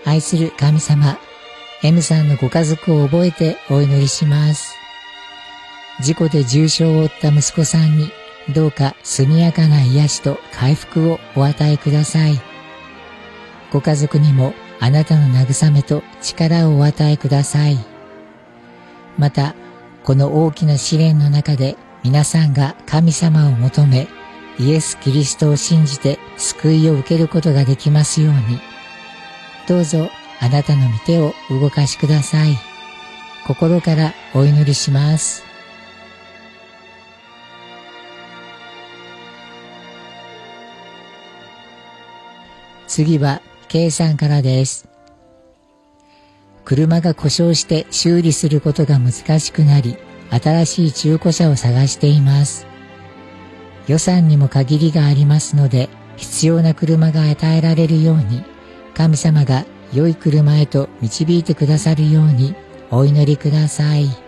愛する神様、M さんのご家族を覚えてお祈りします。事故で重傷を負った息子さんに、どうか速やかな癒しと回復をお与えください。ご家族にもあなたの慰めと力をお与えください。また、この大きな試練の中で皆さんが神様を求め、イエス・キリストを信じて救いを受けることができますように、どうぞあなたの御手を動かしください。心からお祈りします。次は K さんからです。車が故障して修理することが難しくなり、新しい中古車を探しています。予算にも限りがありますので、必要な車が与えられるように、神様が良い車へと導いてくださるようにお祈りください。